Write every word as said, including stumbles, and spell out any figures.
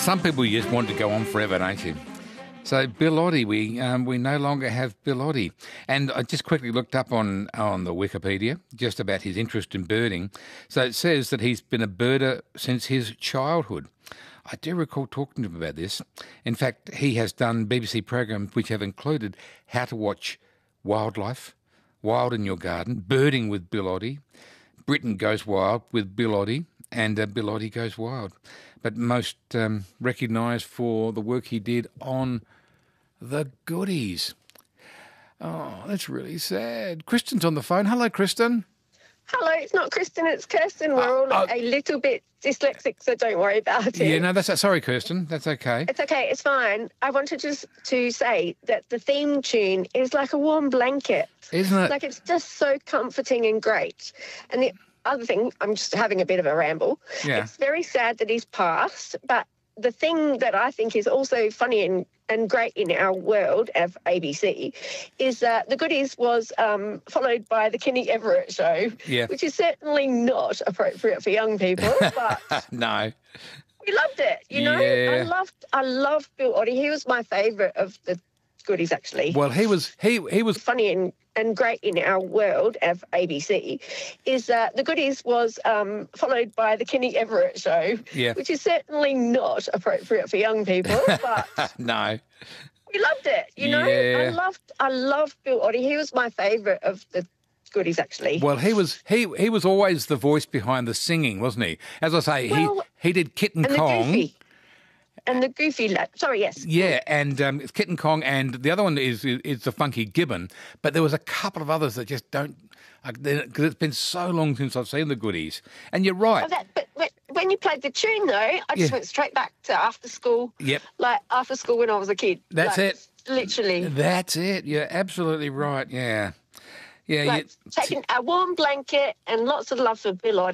Some people just want to go on forever, don't you? So Bill Oddie, we um, we no longer have Bill Oddie. And I just quickly looked up on, on the Wikipedia just about his interest in birding. So it says that he's been a birder since his childhood. I do recall talking to him about this. In fact, he has done B B C programs which have included How to Watch Wildlife, Wild in Your Garden, Birding with Bill Oddie, Britain Goes Wild with Bill Oddie, and uh, Bill Oddie Goes Wild. But most um, recognised for the work he did on The Goodies. Oh, that's really sad. Kristen's on the phone. Hello, Kristen. Hello, it's not Kristen, it's Kirsten. We're all uh, a little bit dyslexic, so don't worry about it. Yeah, no, that's sorry, Kirsten. That's okay. It's okay, it's fine. I wanted just to say that the theme tune is like a warm blanket. Isn't it? Like, it's just so comforting and great. And the other thing, I'm just having a bit of a ramble. Yeah. It's very sad that he's passed, but the thing that I think is also funny and, and great in our world of A B C is that The Goodies was um, followed by the Kenny Everett Show, yeah. which is certainly not appropriate for young people, but no. we loved it, you know? Yeah. I loved I loved Bill Oddie. He was my favourite of the Goodies, actually. Well, he was he he was funny and, and great in our world of A B C is that The Goodies was um, followed by the Kenny Everett Show, yeah. which is certainly not appropriate for young people, but no. we loved it, you know? Yeah. I loved I loved Bill Oddie. He was my favourite of the Goodies, actually. Well, he was he he was always the voice behind the singing, wasn't he? As I say, well, he he did Kit and, and Kong. The Goofy. And the Goofy lad. Sorry, yes. Yeah, and um, it's Kit and Kong, and the other one is is the Funky Gibbon. But there was a couple of others that just don't, because it's been so long since I've seen The Goodies. And you're right. Oh, that, but, but when you played the tune, though, I just yeah. went straight back to after school. Yep. Like after school when I was a kid. That's like, it. Literally. That's it. You're absolutely right. Yeah. Yeah. Like you, taking a warm blanket and lots of love for Bill Oddie.